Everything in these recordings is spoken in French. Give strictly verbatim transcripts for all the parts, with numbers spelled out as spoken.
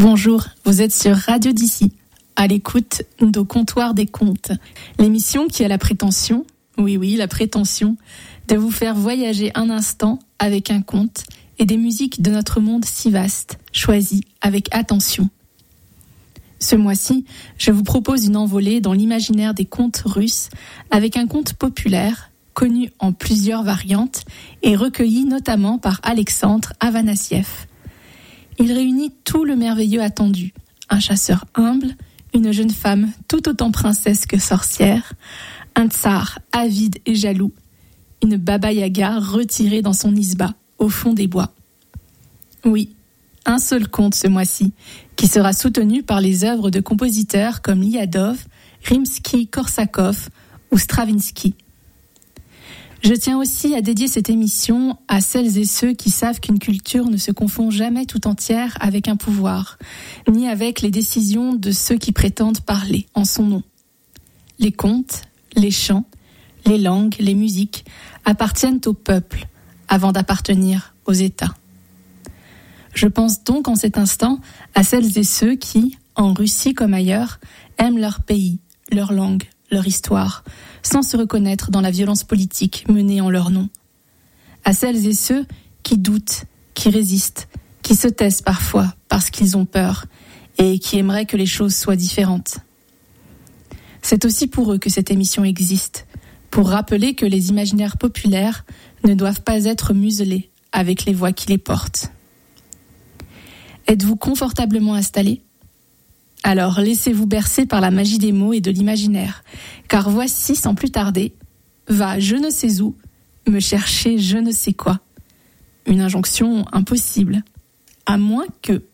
Bonjour, vous êtes sur Radio d'ici, à l'écoute d'Au comptoir des contes, l'émission qui a la prétention, oui oui la prétention, de vous faire voyager un instant avec un conte et des musiques de notre monde si vaste, choisies avec attention. Ce mois-ci, je vous propose une envolée dans l'imaginaire des contes russes avec un conte populaire, connu en plusieurs variantes et recueilli notamment par Alexandre Avanassiev. Il réunit tout le merveilleux attendu, un chasseur humble, une jeune femme tout autant princesse que sorcière, un tsar avide et jaloux, une baba-yaga retirée dans son isba, au fond des bois. Oui, un seul conte ce mois-ci, qui sera soutenu par les œuvres de compositeurs comme Liadov, Rimsky-Korsakov ou Stravinsky. Je tiens aussi à dédier cette émission à celles et ceux qui savent qu'une culture ne se confond jamais tout entière avec un pouvoir, ni avec les décisions de ceux qui prétendent parler en son nom. Les contes, les chants, les langues, les musiques appartiennent au peuple avant d'appartenir aux États. Je pense donc en cet instant à celles et ceux qui, en Russie comme ailleurs, aiment leur pays, leur langue, leur histoire, sans se reconnaître dans la violence politique menée en leur nom. À celles et ceux qui doutent, qui résistent, qui se taisent parfois parce qu'ils ont peur et qui aimeraient que les choses soient différentes. C'est aussi pour eux que cette émission existe, pour rappeler que les imaginaires populaires ne doivent pas être muselés avec les voix qui les portent. Êtes-vous confortablement installés ? Alors laissez-vous bercer par la magie des mots et de l'imaginaire, car voici sans plus tarder, va je ne sais où, me chercher je ne sais quoi. Une injonction impossible, à moins que...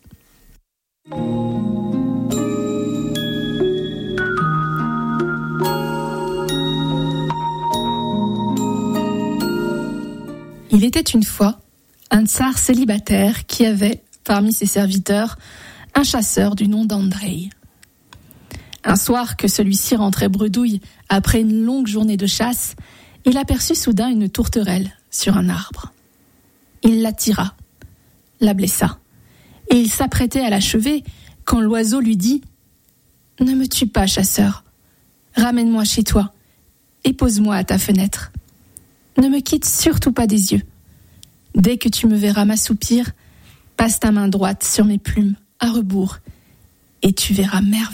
Il était une fois un tsar célibataire qui avait, parmi ses serviteurs, un chasseur du nom d'Andreï. Un soir que celui-ci rentrait bredouille après une longue journée de chasse, il aperçut soudain une tourterelle sur un arbre. Il la tira, la blessa, et il s'apprêtait à l'achever quand l'oiseau lui dit « Ne me tue pas, chasseur, ramène-moi chez toi et pose-moi à ta fenêtre. Ne me quitte surtout pas des yeux. Dès que tu me verras m'assoupir, passe ta main droite sur mes plumes, à rebours, et tu verras merveille. »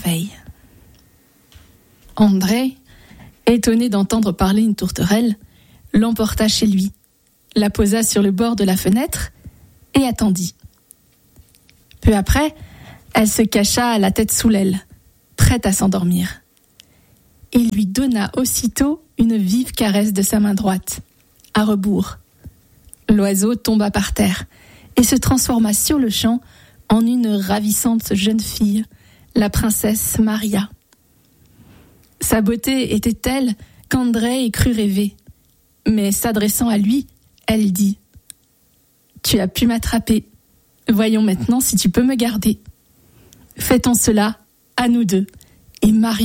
André, étonné d'entendre parler une tourterelle, l'emporta chez lui, la posa sur le bord de la fenêtre et attendit. Peu après, elle se cacha la tête sous l'aile, prête à s'endormir. Il lui donna aussitôt une vive caresse de sa main droite, à rebours. L'oiseau tomba par terre et se transforma sur le champ en une ravissante jeune fille, la princesse Maria. Sa beauté était telle qu'André crut rêver, mais s'adressant à lui, elle dit « Tu as pu m'attraper, voyons maintenant si tu peux me garder. Fais-on cela à nous deux, et marions-nous. »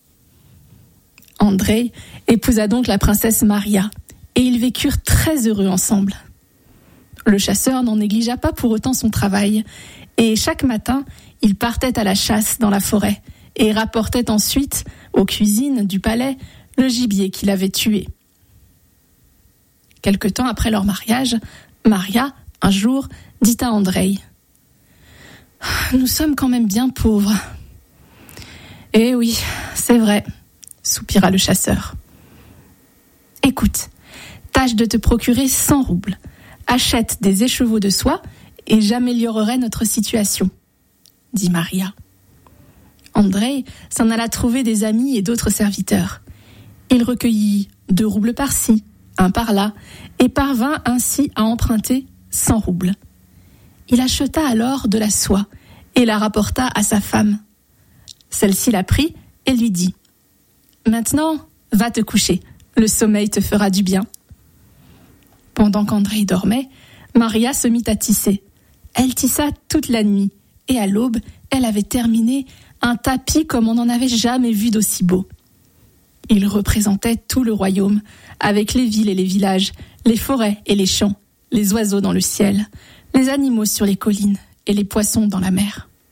André épousa donc la princesse Maria, et ils vécurent très heureux ensemble. Le chasseur n'en négligea pas pour autant son travail, et chaque matin, il partait à la chasse dans la forêt et rapportait ensuite aux cuisines du palais le gibier qu'il avait tué. Quelque temps après leur mariage, Maria, un jour, dit à André « Nous sommes quand même bien pauvres. »« Eh oui, c'est vrai, » soupira le chasseur. « Écoute, tâche de te procurer cent roubles. Achète des écheveaux de soie et j'améliorerai notre situation, » dit Maria. André s'en alla trouver des amis et d'autres serviteurs. Il recueillit deux roubles par-ci, un par-là, et parvint ainsi à emprunter cent roubles. Il acheta alors de la soie et la rapporta à sa femme. Celle-ci la prit et lui dit « Maintenant, va te coucher, le sommeil te fera du bien. » Pendant qu'André dormait, Maria se mit à tisser. Elle tissa toute la nuit, et à l'aube, elle avait terminé un tapis comme on n'en avait jamais vu d'aussi beau. Il représentait tout le royaume, avec les villes et les villages, les forêts et les champs, les oiseaux dans le ciel, les animaux sur les collines et les poissons dans la mer.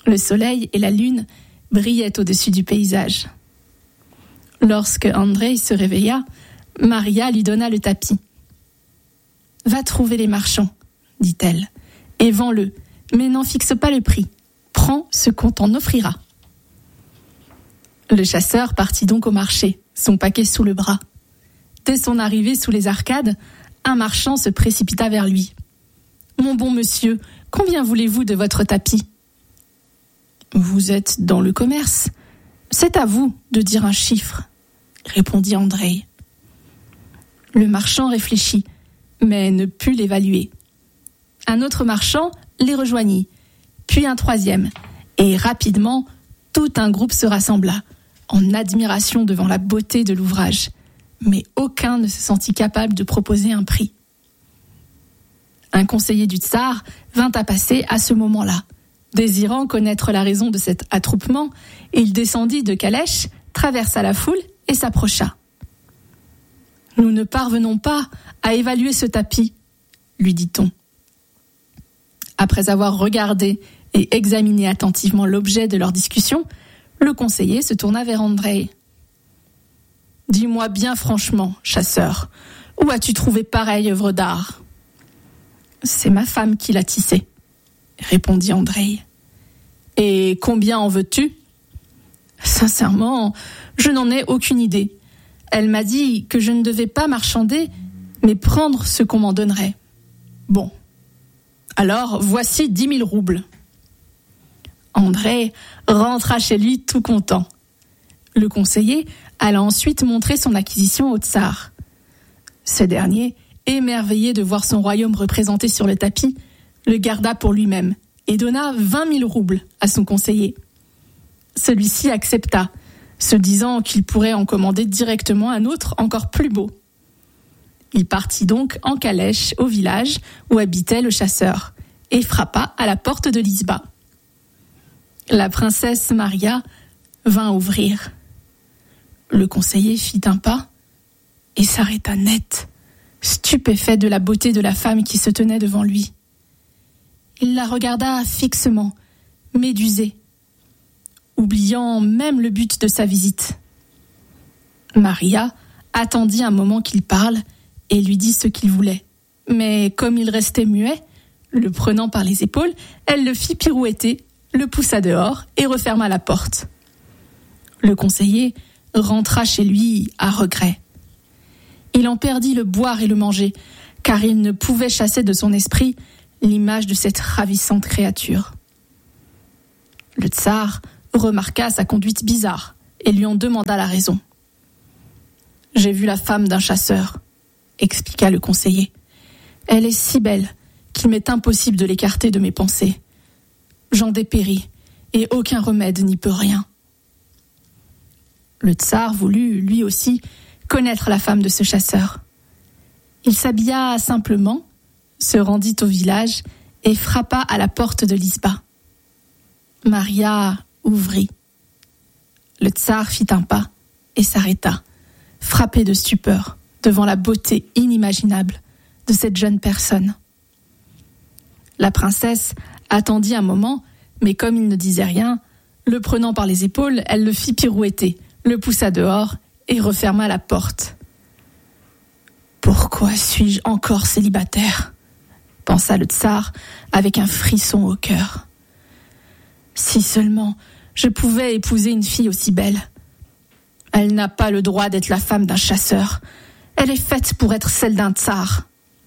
Le soleil et la lune brillaient au-dessus du paysage. Lorsque Andrei se réveilla, Maria lui donna le tapis. « Va trouver les marchands, dit-elle, et vends-le, mais n'en fixe pas le prix. Prends ce qu'on t'en offrira. » Le chasseur partit donc au marché, son paquet sous le bras. Dès son arrivée sous les arcades, un marchand se précipita vers lui. « Mon bon monsieur, combien voulez-vous de votre tapis ?»« Vous êtes dans le commerce. C'est à vous de dire un chiffre, » répondit Andrei. Le marchand réfléchit, mais ne put l'évaluer. Un autre marchand les rejoignit, puis un troisième, et rapidement, tout un groupe se rassembla, en admiration devant la beauté de l'ouvrage, mais aucun ne se sentit capable de proposer un prix. Un conseiller du tsar vint à passer à ce moment-là. Désirant connaître la raison de cet attroupement, il descendit de calèche, traversa la foule et s'approcha. « Nous ne parvenons pas à évaluer ce tapis, » lui dit-on. Après avoir regardé et examiné attentivement l'objet de leur discussion, le conseiller se tourna vers Andrei. « Dis-moi bien franchement, chasseur, où as-tu trouvé pareille œuvre d'art ?»« C'est ma femme qui l'a tissée, » répondit Andrei. « Et combien en veux-tu ?»« Sincèrement, je n'en ai aucune idée. Elle m'a dit que je ne devais pas marchander, mais prendre ce qu'on m'en donnerait. Bon, alors voici dix mille roubles. » Andrei rentra chez lui tout content. Le conseiller alla ensuite montrer son acquisition au tsar. Ce dernier, émerveillé de voir son royaume représenté sur le tapis, le garda pour lui-même et donna vingt mille roubles à son conseiller. Celui-ci accepta, se disant qu'il pourrait en commander directement un autre encore plus beau. Il partit donc en calèche au village où habitait le chasseur et frappa à la porte de l'Isba. La princesse Maria vint ouvrir. Le conseiller fit un pas et s'arrêta net, stupéfait de la beauté de la femme qui se tenait devant lui. Il la regarda fixement, médusé, oubliant même le but de sa visite. Maria attendit un moment qu'il parle et lui dit ce qu'il voulait. Mais comme il restait muet, le prenant par les épaules, elle le fit pirouetter, le poussa dehors et referma la porte. Le conseiller rentra chez lui à regret. Il en perdit le boire et le manger, car il ne pouvait chasser de son esprit l'image de cette ravissante créature. Le tsar remarqua sa conduite bizarre et lui en demanda la raison. « J'ai vu la femme d'un chasseur, » expliqua le conseiller. « Elle est si belle qu'il m'est impossible de l'écarter de mes pensées. J'en dépéris et aucun remède n'y peut rien. » Le tsar voulut, lui aussi, connaître la femme de ce chasseur. Il s'habilla simplement, se rendit au village et frappa à la porte de l'Isba. Maria ouvrit. Le tsar fit un pas et s'arrêta, frappé de stupeur devant la beauté inimaginable de cette jeune personne. La princesse attendit un moment, mais comme il ne disait rien, le prenant par les épaules, elle le fit pirouetter, le poussa dehors et referma la porte. « Pourquoi suis-je encore célibataire ?» pensa le tsar avec un frisson au cœur. « Si seulement je pouvais épouser une fille aussi belle. Elle n'a pas le droit d'être la femme d'un chasseur. Elle est faite pour être celle d'un tsar. »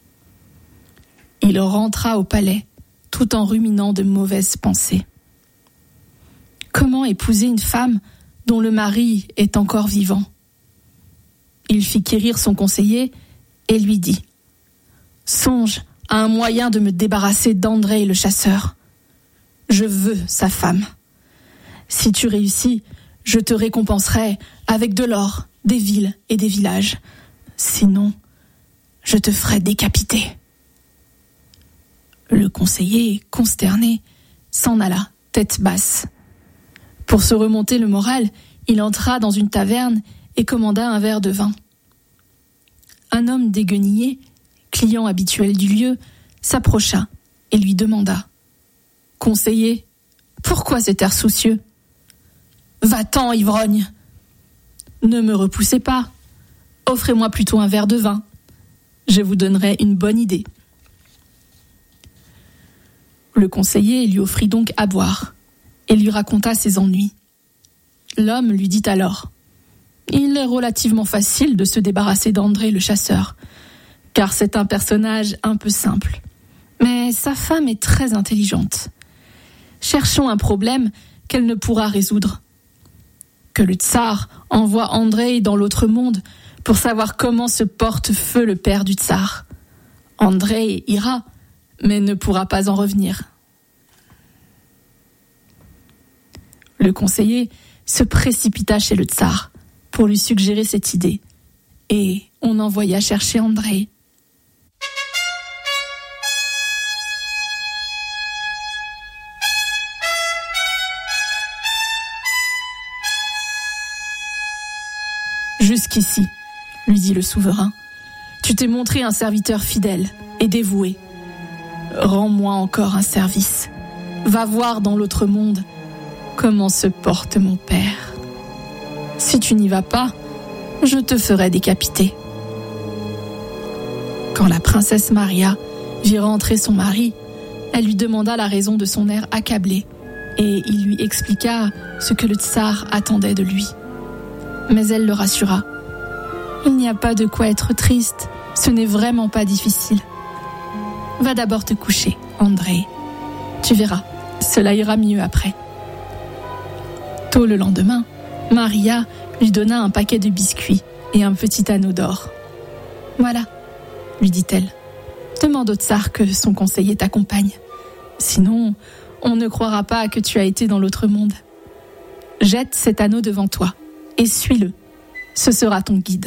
Il rentra au palais, tout en ruminant de mauvaises pensées. Comment épouser une femme dont le mari est encore vivant? Il fit quérir son conseiller et lui dit « Songe à un moyen de me débarrasser d'Andrei le chasseur. Je veux sa femme. Si tu réussis, je te récompenserai avec de l'or, des villes et des villages. Sinon, je te ferai décapiter. » Le conseiller, consterné, s'en alla, tête basse. Pour se remonter le moral, il entra dans une taverne et commanda un verre de vin. Un homme déguenillé, client habituel du lieu, s'approcha et lui demanda « Conseiller, Pourquoi cet air soucieux ? Va-t'en, ivrogne ! Ne me repoussez pas. Offrez-moi plutôt un verre de vin. Je vous donnerai une bonne idée. Le conseiller lui offrit donc à boire et lui raconta ses ennuis. L'homme lui dit alors : il est relativement facile de se débarrasser d'André le chasseur, car c'est un personnage un peu simple. Mais sa femme est très intelligente. Cherchons un problème qu'elle ne pourra résoudre. Que le tsar envoie André dans l'autre monde pour savoir comment se porte feu le père du tsar. André ira, mais ne pourra pas en revenir. Le conseiller se précipita chez le tsar pour lui suggérer cette idée, et on envoya chercher André. Jusqu'ici, lui dit le souverain, tu t'es montré un serviteur fidèle et dévoué. Rends-moi encore un service. Va voir dans l'autre monde comment se porte mon père. Si tu n'y vas pas, je te ferai décapiter. Quand la princesse Maria vit rentrer son mari, elle lui demanda la raison de son air accablé et il lui expliqua ce que le tsar attendait de lui. Mais elle le rassura. Il n'y a pas de quoi être triste, ce n'est vraiment pas difficile. Va d'abord te coucher, André. Tu verras, cela ira mieux après. Tôt le lendemain, Maria lui donna un paquet de biscuits et un petit anneau d'or. Voilà, lui dit-elle. Demande au tsar que son conseiller t'accompagne. Sinon, on ne croira pas que tu as été dans l'autre monde. Jette cet anneau devant toi et suis-le. Ce sera ton guide.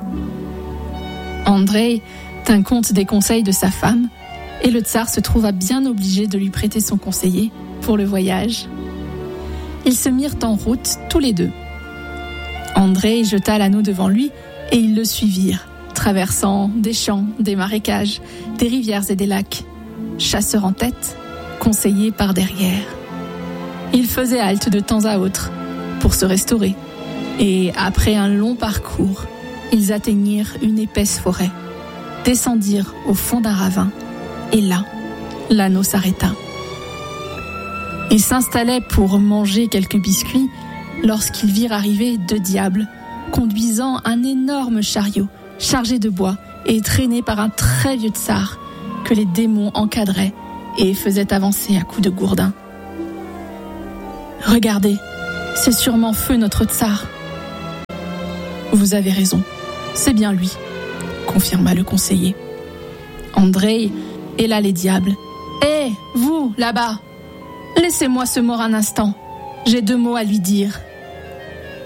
André tint compte des conseils de sa femme et le tsar se trouva bien obligé de lui prêter son conseiller pour le voyage. Ils se mirent en route tous les deux. André jeta l'anneau devant lui et ils le suivirent, traversant des champs, des marécages, des rivières et des lacs, chasseur en tête, conseiller par derrière. Ils faisaient halte de temps à autre pour se restaurer. Et après un long parcours, ils atteignirent une épaisse forêt, descendirent au fond d'un ravin, et là, l'anneau s'arrêta. Ils s'installaient pour manger quelques biscuits lorsqu'ils virent arriver deux diables, conduisant un énorme chariot chargé de bois et traîné par un très vieux tsar que les démons encadraient et faisaient avancer à coups de gourdin. « Regardez, c'est sûrement feu notre tsar. » « Vous avez raison, c'est bien lui, » confirma le conseiller. André et là les diables. « Hé, vous, là-bas, laissez-moi ce mort un instant, j'ai deux mots à lui dire. »« D'accord, »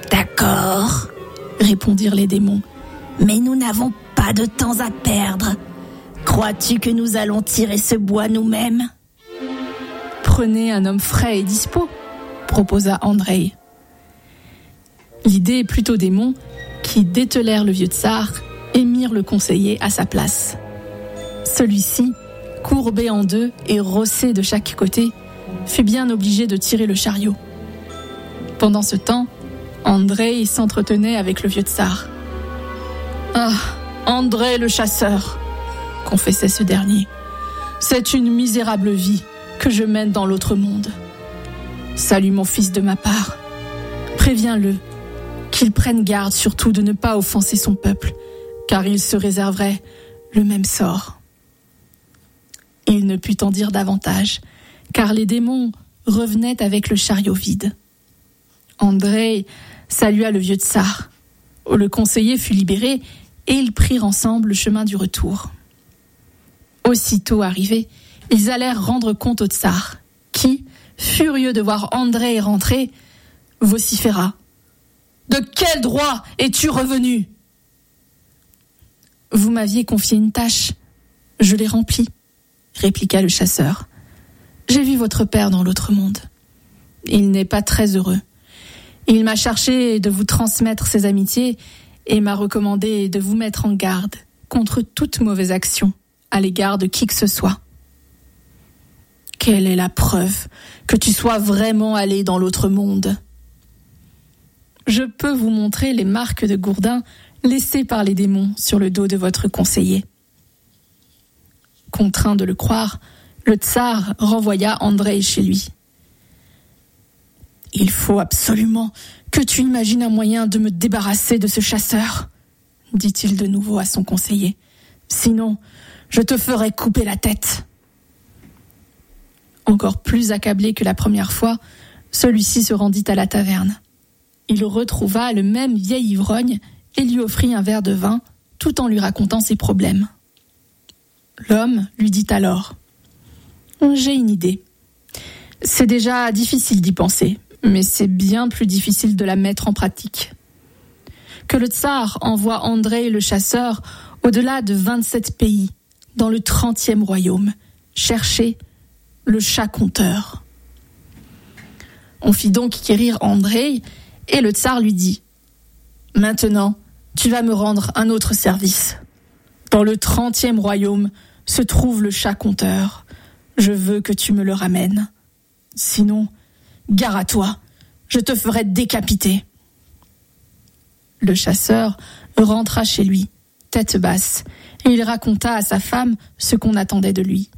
répondirent les démons, « mais nous n'avons pas de temps à perdre. Crois-tu que nous allons tirer ce bois nous-mêmes ?»« Prenez un homme frais et dispo, » proposa André. L'idée est plutôt démon, qui dételèrent le vieux tsar et mirent le conseiller à sa place. Celui-ci, courbé en deux et rossé de chaque côté, fut bien obligé de tirer le chariot. Pendant ce temps, André s'entretenait avec le vieux tsar. « Ah, André le chasseur !» confessait ce dernier. « C'est une misérable vie que je mène dans l'autre monde. Salue mon fils de ma part. Préviens-le qu'il prenne garde surtout de ne pas offenser son peuple, car il se réserverait le même sort. » Il ne put en dire davantage, car les démons revenaient avec le chariot vide. André salua le vieux tsar. Le conseiller fut libéré et ils prirent ensemble le chemin du retour. Aussitôt arrivés, ils allèrent rendre compte au tsar, qui, furieux de voir André rentrer, vociféra. « De quel droit es-tu revenu ?»« Vous m'aviez confié une tâche, je l'ai remplie, » répliqua le chasseur. « J'ai vu votre père dans l'autre monde. Il n'est pas très heureux. Il m'a chargé de vous transmettre ses amitiés et m'a recommandé de vous mettre en garde contre toute mauvaise action à l'égard de qui que ce soit. » « Quelle est la preuve que tu sois vraiment allé dans l'autre monde ? Je peux vous montrer les marques de gourdin laissées par les démons sur le dos de votre conseiller. Contraint de le croire, le tsar renvoya Andreï chez lui. Il faut absolument que tu imagines un moyen de me débarrasser de ce chasseur, dit-il de nouveau à son conseiller. Sinon, je te ferai couper la tête. Encore plus accablé que la première fois, celui-ci se rendit à la taverne. Il retrouva le même vieil ivrogne et lui offrit un verre de vin, tout en lui racontant ses problèmes. L'homme lui dit alors « J'ai une idée. C'est déjà difficile d'y penser, mais c'est bien plus difficile de la mettre en pratique. Que le tsar envoie Andreï le chasseur au-delà de vingt-sept pays, dans le trentième royaume, chercher le chat conteur. » On fit donc quérir Andreï, et le tsar lui dit « Maintenant, tu vas me rendre un autre service. Dans le trentième royaume se trouve le chat conteur. Je veux que tu me le ramènes. Sinon, gare à toi, je te ferai décapiter. » Le chasseur rentra chez lui, tête basse, et il raconta à sa femme ce qu'on attendait de lui.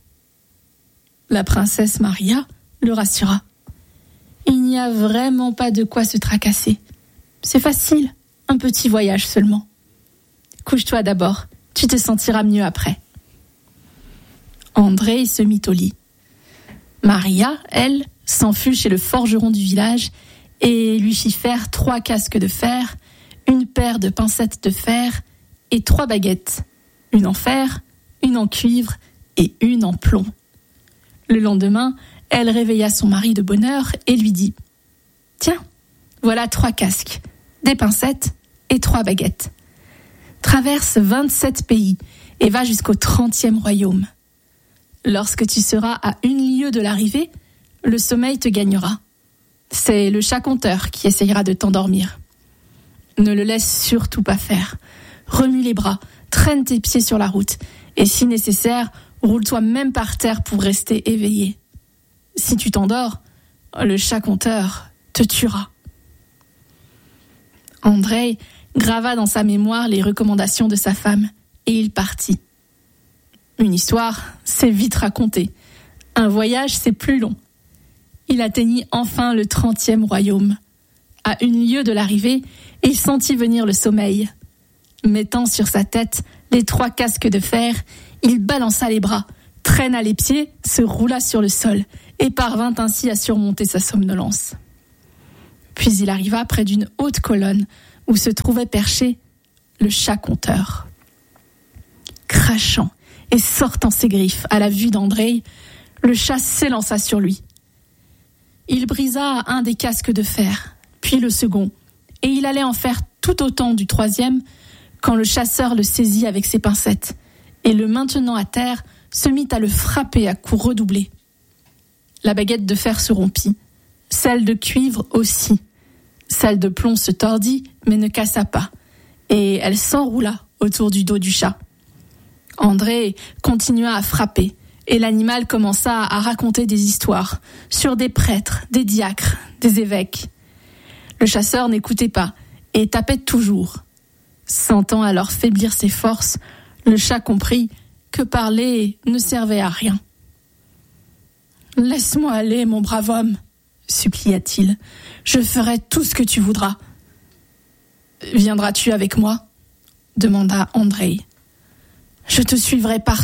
La princesse Maria le rassura. Il n'y a vraiment pas de quoi se tracasser. C'est facile, un petit voyage seulement. Couche-toi d'abord, tu te sentiras mieux après. Andreï se mit au lit. Maria, elle, s'en fut chez le forgeron du village et lui fit faire trois casques de fer, une paire de pincettes de fer et trois baguettes, une en fer, une en cuivre et une en plomb. Le lendemain, elle réveilla son mari de bonne heure et lui dit « Tiens, voilà trois casques, des pincettes et trois baguettes. Traverse vingt-sept pays et va jusqu'au trentième royaume. Lorsque tu seras à une lieue de l'arrivée, le sommeil te gagnera. C'est le chat conteur qui essayera de t'endormir. Ne le laisse surtout pas faire. Remue les bras, traîne tes pieds sur la route et si nécessaire, roule-toi même par terre pour rester éveillé. Si tu t'endors, le chat conteur te tuera. » Andreï grava dans sa mémoire les recommandations de sa femme et il partit. Une histoire, c'est vite raconté. Un voyage, c'est plus long. Il atteignit enfin le trentième royaume. À une lieue de l'arrivée, il sentit venir le sommeil. Mettant sur sa tête les trois casques de fer, il balança les bras, traîna les pieds, se roula sur le sol et parvint ainsi à surmonter sa somnolence. Puis il arriva près d'une haute colonne où se trouvait perché le chat conteur. Crachant et sortant ses griffes à la vue d'Andreï, le chat s'élança sur lui. Il brisa un des casques de fer, puis le second, et il allait en faire tout autant du troisième quand le chasseur le saisit avec ses pincettes et le maintenant à terre se mit à le frapper à coups redoublés. La baguette de fer se rompit, celle de cuivre aussi. Celle de plomb se tordit mais ne cassa pas, et elle s'enroula autour du dos du chat. Andreï continua à frapper, et l'animal commença à raconter des histoires sur des prêtres, des diacres, des évêques. Le chasseur n'écoutait pas et tapait toujours. Sentant alors faiblir ses forces, le chat comprit que parler ne servait à rien. « Laisse-moi aller, mon brave homme, » supplia-t-il. « Je ferai tout ce que tu voudras. »« Viendras-tu avec moi ?» demanda Andreï. « Je te suivrai partout. »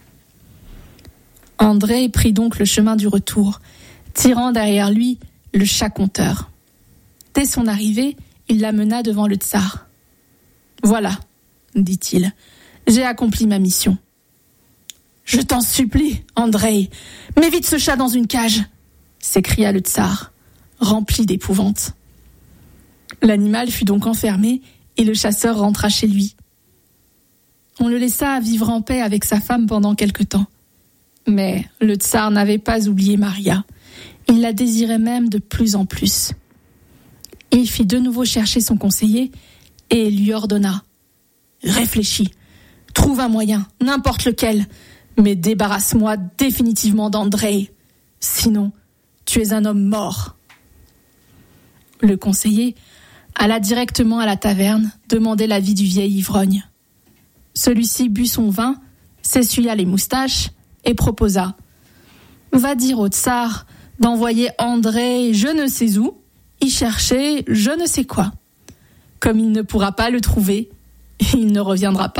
Andreï prit donc le chemin du retour, tirant derrière lui le chat conteur. Dès son arrivée, il l'amena devant le tsar. « Voilà, » dit-il, « j'ai accompli ma mission. »« Je t'en supplie, Andreï, mets vite ce chat dans une cage !» s'écria le tsar, rempli d'épouvante. L'animal fut donc enfermé et le chasseur rentra chez lui. On le laissa vivre en paix avec sa femme pendant quelque temps. Mais le tsar n'avait pas oublié Maria. Il la désirait même de plus en plus. Il fit de nouveau chercher son conseiller et lui ordonna « Réfléchis, trouve un moyen, n'importe lequel, mais débarrasse-moi définitivement d'Andreï. sinon tu es un homme mort. » Le conseiller alla directement à la taverne demander l'avis du vieil ivrogne. Celui-ci but son vin, s'essuya les moustaches et proposa « Va dire au tsar d'envoyer André je ne sais où, y chercher je ne sais quoi. Comme il ne pourra pas le trouver, il ne reviendra pas. »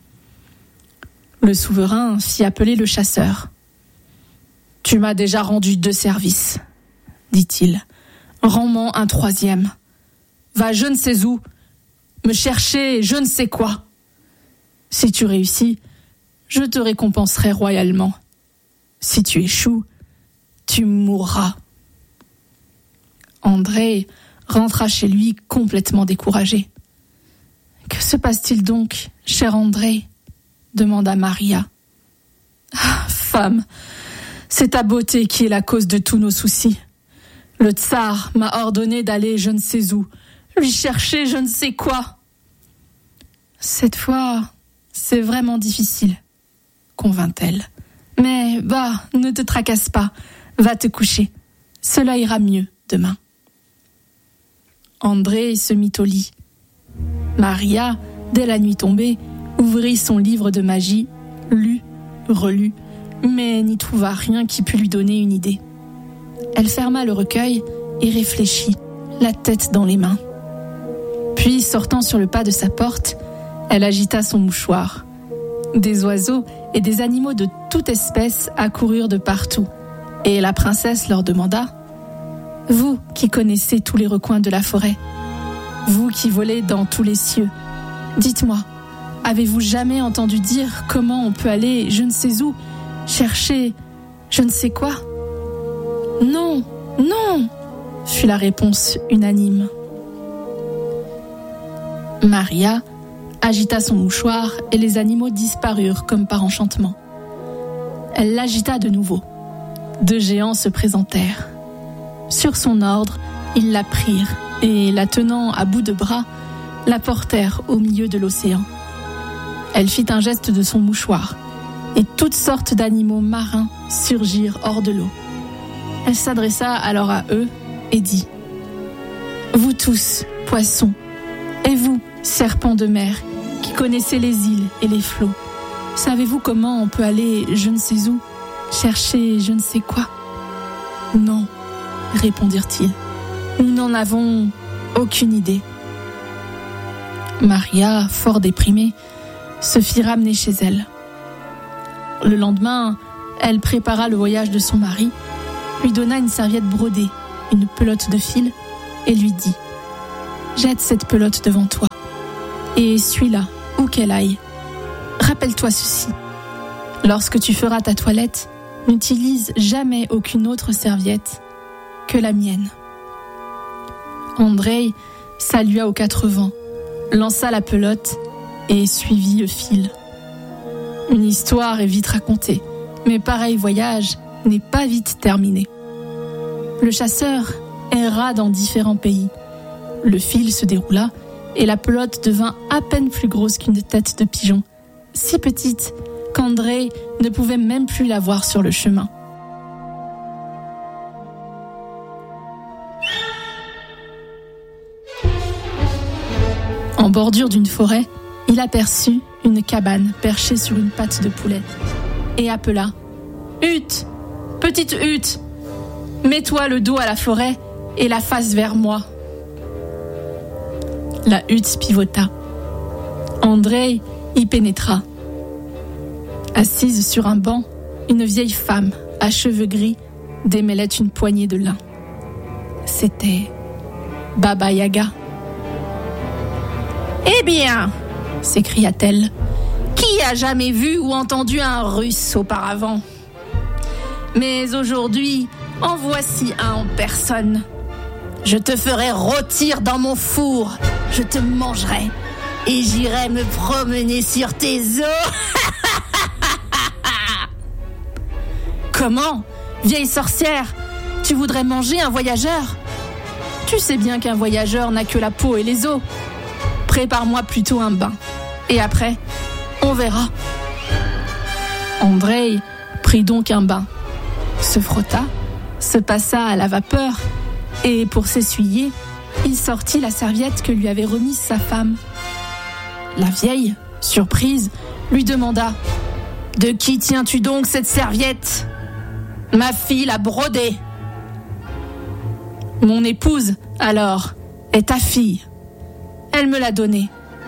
Le souverain fit appeler le chasseur. « Tu m'as déjà rendu deux services, dit-il. Rends-moi un troisième. Va je ne sais où, me chercher je ne sais quoi. Si tu réussis, je te récompenserai royalement. Si tu échoues, tu mourras. » André rentra chez lui complètement découragé. « Que se passe-t-il donc, cher André ?» demanda Maria. « Ah, femme, c'est ta beauté qui est la cause de tous nos soucis. Le tsar m'a ordonné d'aller je ne sais où, lui chercher je ne sais quoi. » « Cette fois, c'est vraiment difficile, » convint-elle. « Mais, bah, ne te tracasse pas, va te coucher. Cela ira mieux demain. » André se mit au lit. Maria, dès la nuit tombée, ouvrit son livre de magie, lut, relut, mais n'y trouva rien qui pût lui donner une idée. Elle ferma le recueil et réfléchit, la tête dans les mains. Puis, sortant sur le pas de sa porte, elle agita son mouchoir. Des oiseaux et des animaux de toute espèce accoururent de partout, et la princesse leur demanda « Vous qui connaissez tous les recoins de la forêt, vous qui volez dans tous les cieux, dites-moi, avez-vous jamais entendu dire comment on peut aller je ne sais où, chercher je ne sais quoi ?»« Non, non !» fut la réponse unanime. Maria agita son mouchoir et les animaux disparurent comme par enchantement. Elle l'agita de nouveau. Deux géants se présentèrent. Sur son ordre, ils la prirent et, la tenant à bout de bras, la portèrent au milieu de l'océan. Elle fit un geste de son mouchoir et toutes sortes d'animaux marins surgirent hors de l'eau. Elle s'adressa alors à eux et dit « Vous tous, poissons, et vous, serpents de mer, qui connaissez les îles et les flots, savez-vous comment on peut aller je ne sais où, chercher je ne sais quoi ?»« Non, » répondirent-ils, « nous n'en avons aucune idée. » Maria, fort déprimée, se fit ramener chez elle. Le lendemain, elle prépara le voyage de son mari, lui donna une serviette brodée, une pelote de fil, et lui dit « Jette cette pelote devant toi, et suis-la, où qu'elle aille. Rappelle-toi ceci, lorsque tu feras ta toilette, n'utilise jamais aucune autre serviette que la mienne. » André salua aux quatre vents, lança la pelote et suivit le fil. Une histoire est vite racontée, mais pareil voyage n'est pas vite terminé. Le chasseur erra dans différents pays. Le fil se déroula et la pelote devint à peine plus grosse qu'une tête de pigeon, si petite qu'André ne pouvait même plus la voir sur le chemin. En bordure d'une forêt, il aperçut une cabane perchée sur une patte de poulet et appela « Hutte, petite hutte, mets-toi le dos à la forêt et la face vers moi. » La hutte pivota. André y pénétra. Assise sur un banc, une vieille femme à cheveux gris démêlait une poignée de lin. C'était Baba Yaga. « Eh bien !» s'écria-t-elle. « Qui a jamais vu ou entendu un Russe auparavant ? Mais aujourd'hui, en voici un en personne. Je te ferai rôtir dans mon four, je te mangerai et j'irai me promener sur tes os. » Comment, vieille sorcière, tu voudrais manger un voyageur ? Tu sais bien qu'un voyageur n'a que la peau et les os. Prépare-moi plutôt un bain. Et après, on verra. André prit donc un bain, se frotta se passa à la vapeur et, pour s'essuyer, il sortit la serviette que lui avait remise sa femme. La vieille, surprise, lui demanda « De qui tiens-tu donc cette serviette ? » ?»« Ma fille l'a brodée. »« Mon épouse, alors, est ta fille. Elle me l'a donnée. »«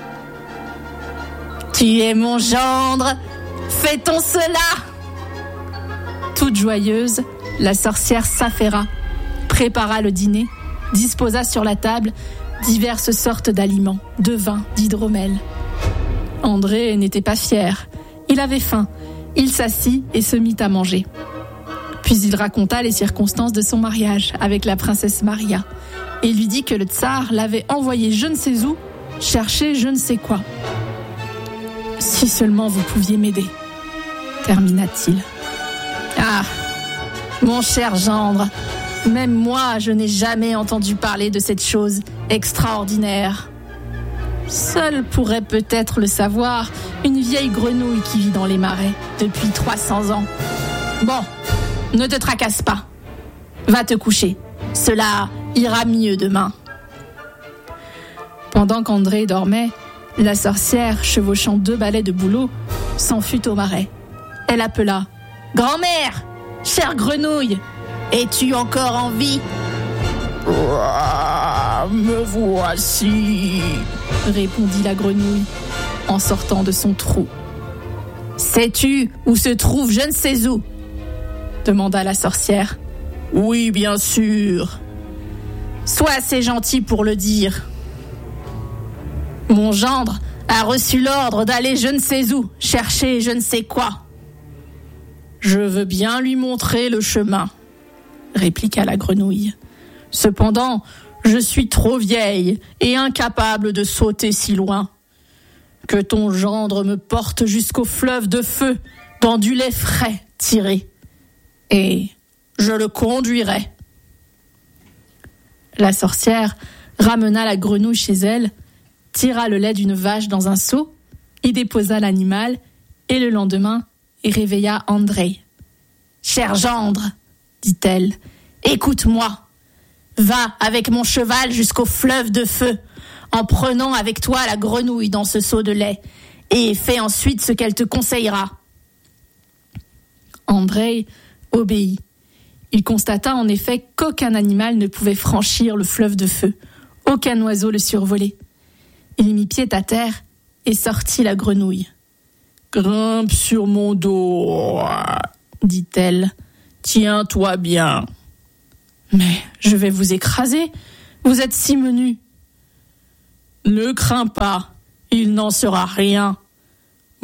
Tu es mon gendre, fait-on cela ?» Toute joyeuse, la sorcière s'affaira, prépara le dîner, disposa sur la table diverses sortes d'aliments, de vin, d'hydromel. André n'était pas fier. Il avait faim. Il s'assit et se mit à manger. Puis il raconta les circonstances de son mariage avec la princesse Maria et lui dit que le tsar l'avait envoyé je ne sais où chercher je ne sais quoi. « Si seulement vous pouviez m'aider, » termina-t-il. « Ah, mon cher gendre, même moi je n'ai jamais entendu parler de cette chose extraordinaire. Seule pourrait peut-être le savoir une vieille grenouille qui vit dans les marais depuis trois cents ans. Bon, ne te tracasse pas. Va te coucher. Cela ira mieux demain. » Pendant qu'André dormait, la sorcière, chevauchant deux balais de bouleau, s'en fut au marais. Elle appela « Grand-mère, chère grenouille, es-tu encore en vie ?»« Ah, me voici !» répondit la grenouille en sortant de son trou. « Sais-tu où se trouve je ne sais où ?» demanda la sorcière. « Oui, bien sûr. »« Sois assez gentil pour le dire. »« Mon gendre a reçu l'ordre d'aller je ne sais où, chercher je ne sais quoi. »« Je veux bien lui montrer le chemin, » répliqua la grenouille. « Cependant, je suis trop vieille et incapable de sauter si loin. Que ton gendre me porte jusqu'au fleuve de feu, dans du lait frais tiré, et je le conduirai. » La sorcière ramena la grenouille chez elle, tira le lait d'une vache dans un seau, y déposa l'animal, et le lendemain, y réveilla André. « Cher gendre, dit-elle, écoute-moi. Va avec mon cheval jusqu'au fleuve de feu, en prenant avec toi la grenouille dans ce seau de lait, et fais ensuite ce qu'elle te conseillera. » André obéit. Il constata en effet qu'aucun animal ne pouvait franchir le fleuve de feu, aucun oiseau le survolait. Il mit pied à terre et sortit la grenouille. « Grimpe sur mon dos, » dit-elle. « Tiens-toi bien. »« Mais je vais vous écraser, vous êtes si menu. »« Ne crains pas, il n'en sera rien. Monte. »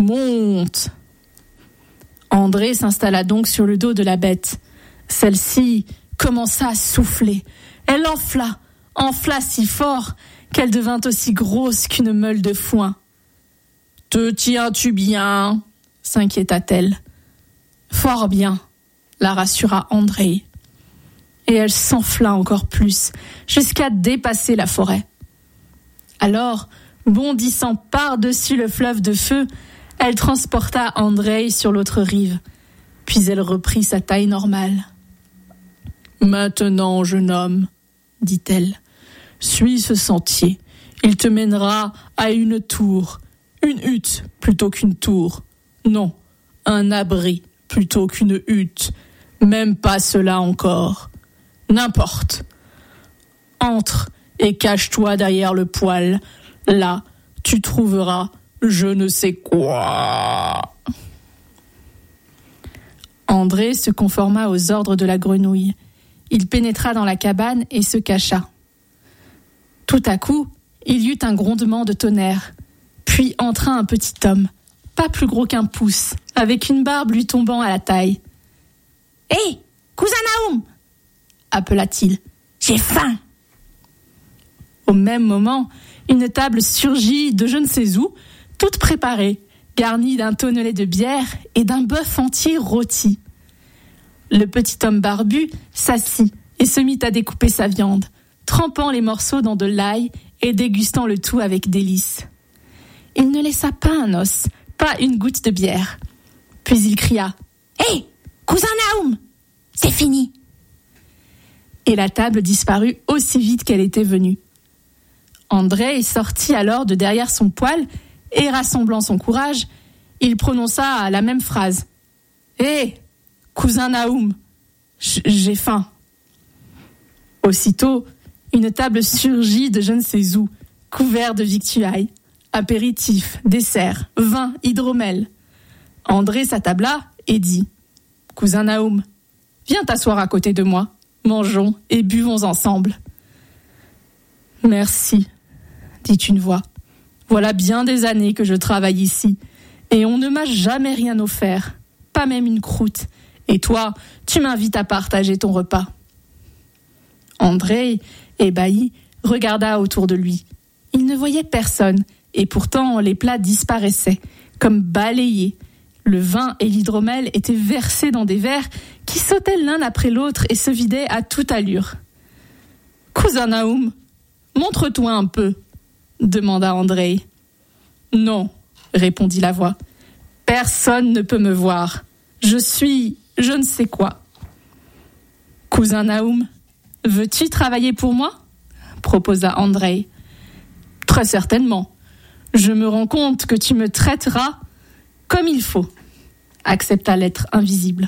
André s'installa donc sur le dos de la bête. Celle-ci commença à souffler. Elle enfla, enfla si fort qu'elle devint aussi grosse qu'une meule de foin. « Te tiens-tu bien ?» s'inquiéta-t-elle. « Fort bien », la rassura André. Et elle s'enfla encore plus, jusqu'à dépasser la forêt. Alors, bondissant par-dessus le fleuve de feu, elle transporta André sur l'autre rive, puis elle reprit sa taille normale. « Maintenant, jeune homme, » dit-elle, « suis ce sentier. Il te mènera à une tour, une hutte plutôt qu'une tour. Non, un abri plutôt qu'une hutte, même pas cela encore. N'importe. Entre et cache-toi derrière le poêle. Là, tu trouveras je ne sais quoi. » André se conforma aux ordres de la grenouille. Il pénétra dans la cabane et se cacha. Tout à coup, il y eut un grondement de tonnerre. Puis entra un petit homme, pas plus gros qu'un pouce, avec une barbe lui tombant à la taille. « Hé, hey, cousin Naoum !» appela-t-il. « J'ai faim !» Au même moment, une table surgit de je ne sais où, toute préparée, garnie d'un tonnelet de bière et d'un bœuf entier rôti. Le petit homme barbu s'assit et se mit à découper sa viande, trempant les morceaux dans de l'ail et dégustant le tout avec délice. Il ne laissa pas un os, pas une goutte de bière. Puis il cria « Hé, hey, cousin Naoum, c'est fini !» et la table disparut aussi vite qu'elle était venue. André sortit alors de derrière son poêle et, rassemblant son courage, il prononça la même phrase. « Hé, cousin Naoum, j'ai faim !» Aussitôt, une table surgit de je ne sais où, couverte de victuailles, apéritifs, desserts, vin, hydromel. André s'attabla et dit « Cousin Naoum, viens t'asseoir à côté de moi, mangeons et buvons ensemble. »« Merci, » dit une voix. « Voilà bien des années que je travaille ici, et on ne m'a jamais rien offert, pas même une croûte, et toi, tu m'invites à partager ton repas. » André, ébahi, regarda autour de lui. Il ne voyait personne, et pourtant les plats disparaissaient, comme balayés. Le vin et l'hydromel étaient versés dans des verres qui sautaient l'un après l'autre et se vidaient à toute allure. « Cousin Naoum, montre-toi un peu » demanda André. « Non » répondit la voix. « Personne ne peut me voir. Je suis je ne sais quoi. »« Cousin Naoum, veux-tu travailler pour moi ?» proposa André. « Très certainement. Je me rends compte que tu me traiteras comme il faut, » accepta l'être invisible.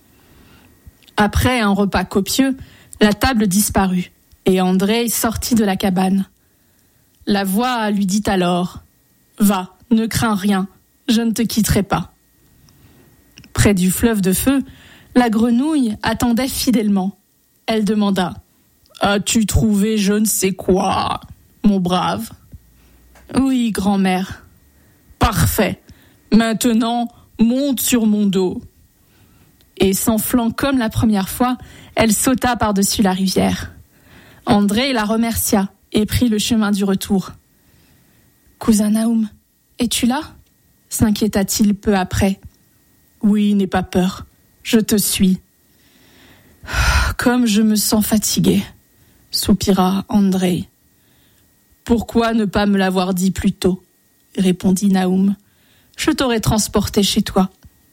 Après un repas copieux, la table disparut et André sortit de la cabane. La voix lui dit alors « Va, ne crains rien, je ne te quitterai pas. » Près du fleuve de feu, la grenouille attendait fidèlement. Elle demanda « As-tu trouvé je ne sais quoi, mon brave ?»« Oui, grand-mère. »« Parfait. Maintenant, monte sur mon dos. » Et s'enflant comme la première fois, elle sauta par-dessus la rivière. André la remercia et prit le chemin du retour. « Cousin Naoum, es-tu là ?» s'inquiéta-t-il peu après. « Oui, n'aie pas peur, je te suis. »« Comme je me sens fatigué, » soupira André. « Pourquoi ne pas me l'avoir dit plus tôt ?» répondit Naoum. « Je t'aurais transporté chez toi. »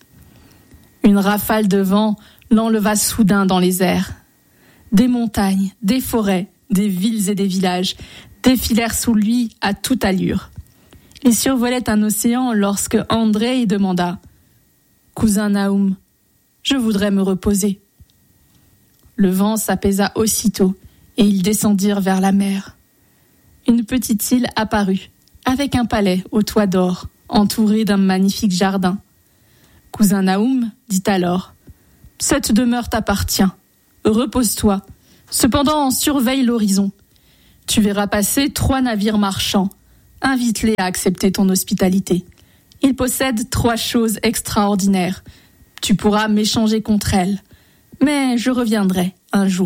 Une rafale de vent l'enleva soudain dans les airs. Des montagnes, des forêts, des villes et des villages défilèrent sous lui à toute allure. Il survolait un océan lorsque André demanda « Cousin Naoum, je voudrais me reposer. » Le vent s'apaisa aussitôt et ils descendirent vers la mer. Une petite île apparut, avec un palais au toit d'or, entouré d'un magnifique jardin. Cousin Naoum dit alors « Cette demeure t'appartient. Repose-toi. Cependant, surveille l'horizon. Tu verras passer trois navires marchands. Invite-les à accepter ton hospitalité. Ils possèdent trois choses extraordinaires. Tu pourras m'échanger contre elles. Mais je reviendrai un jour. »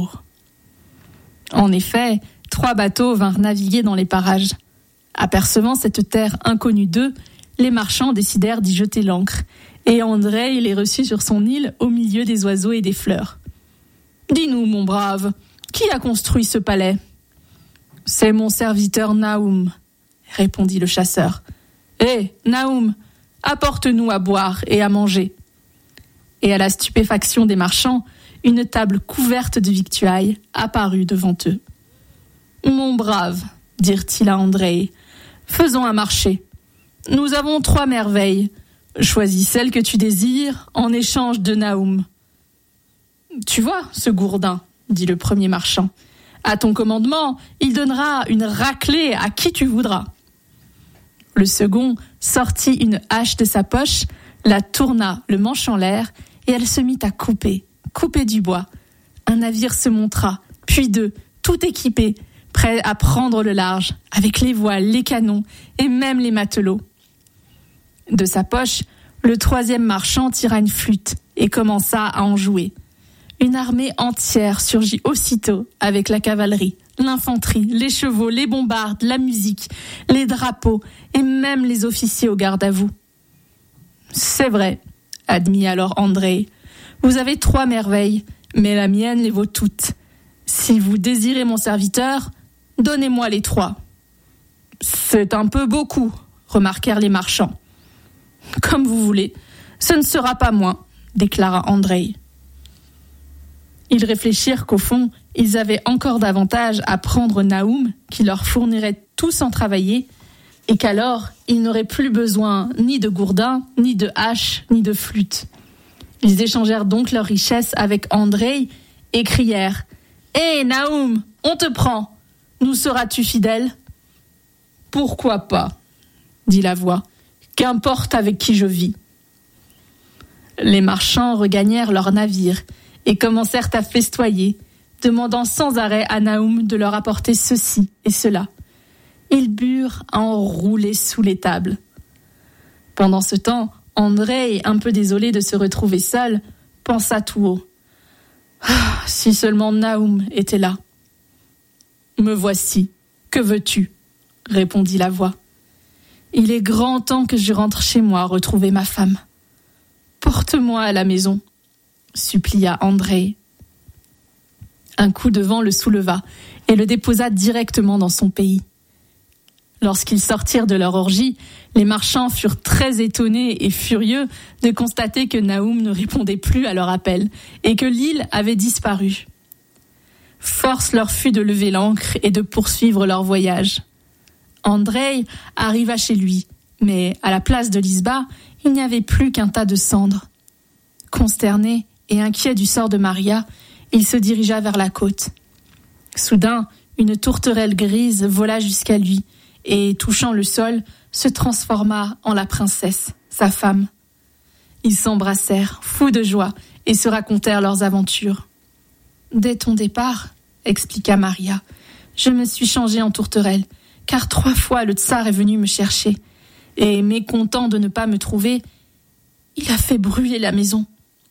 En effet, trois bateaux vinrent naviguer dans les parages. Apercevant cette terre inconnue d'eux, les marchands décidèrent d'y jeter l'ancre, et André les reçut sur son île au milieu des oiseaux et des fleurs. « Dis-nous, mon brave, qui a construit ce palais ?»« C'est mon serviteur Naoum, » répondit le chasseur. « Hé, Naoum, apporte-nous à boire et à manger. » Et à la stupéfaction des marchands, une table couverte de victuailles apparut devant eux. « Mon brave, » dirent-ils à André, « faisons un marché. Nous avons trois merveilles. Choisis celle que tu désires en échange de Naoum. »« Tu vois, ce gourdin, » dit le premier marchand. « À ton commandement, il donnera une raclée à qui tu voudras. » Le second sortit une hache de sa poche, la tourna le manche en l'air et elle se mit à couper, couper du bois. Un navire se montra, puis deux, tout équipé, prêt à prendre le large, avec les voiles, les canons et même les matelots. De sa poche, le troisième marchand tira une flûte et commença à en jouer. Une armée entière surgit aussitôt avec la cavalerie, l'infanterie, les chevaux, les bombardes, la musique, les drapeaux et même les officiers au garde-à-vous. « C'est vrai, » admit alors André, « vous avez trois merveilles, mais la mienne les vaut toutes. Si vous désirez mon serviteur, donnez-moi les trois. »« C'est un peu beaucoup, » remarquèrent les marchands. « Comme vous voulez, ce ne sera pas moins, » déclara André. Ils réfléchirent qu'au fond, ils avaient encore davantage à prendre Naoum, qui leur fournirait tout sans travailler, et qu'alors, ils n'auraient plus besoin ni de gourdins, ni de haches, ni de flûtes. Ils échangèrent donc leurs richesses avec Andreï et crièrent « Hé, hey, Naoum, on te prend, nous seras-tu fidèle ?»« Pourquoi pas ?» dit la voix. « Qu'importe avec qui je vis. » Les marchands regagnèrent leur navire et commencèrent à festoyer, demandant sans arrêt à Naoum de leur apporter ceci et cela. Ils burent à en rouler sous les tables. Pendant ce temps, Andreï, un peu désolé de se retrouver seul, pensa tout haut. Ah, si seulement Naoum était là. « Me voici. Que veux-tu ?» répondit la voix. « Il est grand temps que je rentre chez moi retrouver ma femme. Porte-moi à la maison, » supplia Andreï. Un coup de vent le souleva et le déposa directement dans son pays. Lorsqu'ils sortirent de leur orgie, les marchands furent très étonnés et furieux de constater que Naoum ne répondait plus à leur appel et que l'île avait disparu. Force leur fut de lever l'ancre et de poursuivre leur voyage. Andreï arriva chez lui, mais à la place de Lisba, il n'y avait plus qu'un tas de cendres. Consterné et inquiet du sort de Maria, il se dirigea vers la côte. Soudain, une tourterelle grise vola jusqu'à lui et, touchant le sol, se transforma en la princesse, sa femme. Ils s'embrassèrent, fous de joie, et se racontèrent leurs aventures. « Dès ton départ, expliqua Maria, je me suis changée en tourterelle, car trois fois le tsar est venu me chercher, et mécontent de ne pas me trouver, il a fait brûler la maison. »«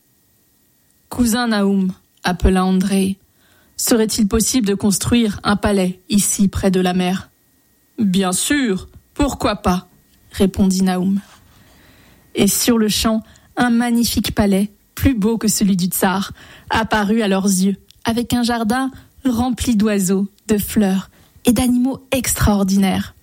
Cousin Naoum, » appela Andreï, « serait-il possible de construire un palais ici près de la mer ?»« Bien sûr, pourquoi pas ?» répondit Naoum. Et sur le champ, un magnifique palais, plus beau que celui du tsar, apparut à leurs yeux, avec un jardin rempli d'oiseaux, de fleurs et d'animaux extraordinaires.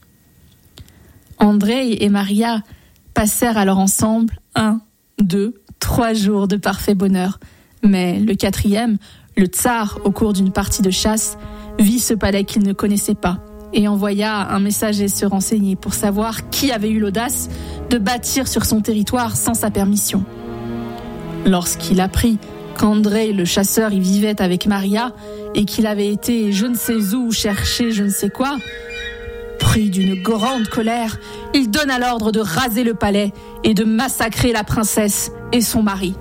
Andreï et Maria passèrent alors ensemble un, deux, trois jours de parfait bonheur. Mais le quatrième, le tsar, au cours d'une partie de chasse, vit ce palais qu'il ne connaissait pas et envoya un messager se renseigner pour savoir qui avait eu l'audace de bâtir sur son territoire sans sa permission. Lorsqu'il apprit qu'Andreï, le chasseur, y vivait avec Maria et qu'il avait été je ne sais où chercher je ne sais quoi, pris d'une grande colère, il donna l'ordre de raser le palais et de massacrer la princesse et son mari.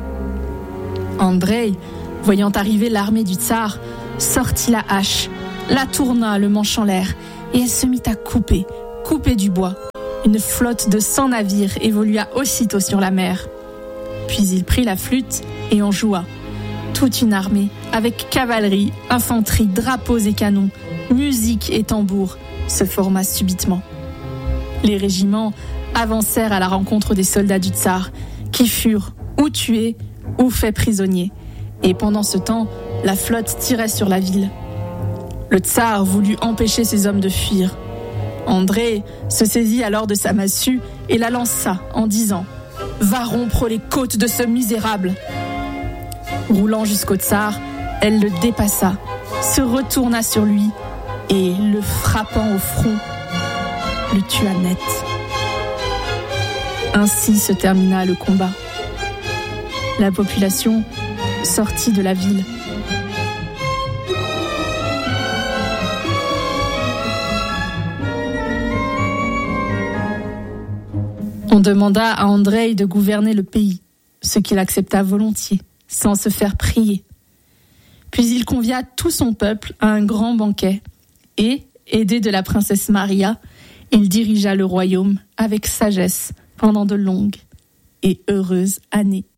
Andreï, voyant arriver l'armée du tsar, sortit la hache, la tourna le manche en l'air et elle se mit à couper, couper du bois. Une flotte de cent navires évolua aussitôt sur la mer. Puis il prit la flûte et en joua. Toute une armée, avec cavalerie, infanterie, drapeaux et canons, musique et tambours, se forma subitement. Les régiments avancèrent à la rencontre des soldats du tsar, qui furent ou tués ou faits prisonniers. Et pendant ce temps, la flotte tirait sur la ville. Le tsar voulut empêcher ses hommes de fuir. Andreï se saisit alors de sa massue et la lança en disant « Va rompre les côtes de ce misérable !» Roulant jusqu'au tsar, elle le dépassa, se retourna sur lui et, le frappant au front, le tua net. Ainsi se termina le combat. La population sortit de la ville. On demanda à Andreï de gouverner le pays, ce qu'il accepta volontiers, sans se faire prier. Puis il convia tout son peuple à un grand banquet et, aidé de la princesse Maria, il dirigea le royaume avec sagesse pendant de longues et heureuses années.